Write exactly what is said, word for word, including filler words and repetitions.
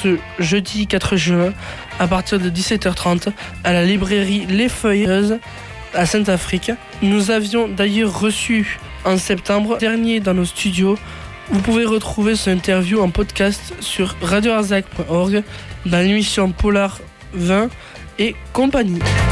ce jeudi quatre juin à partir de dix-sept heures trente à la librairie Les Feuilleuses à Saint-Affrique. Nous avions d'ailleurs reçu en septembre dernier dans nos studios. Vous pouvez retrouver cette interview en podcast sur radio arzac point org dans l'émission Polar vingt et compagnie.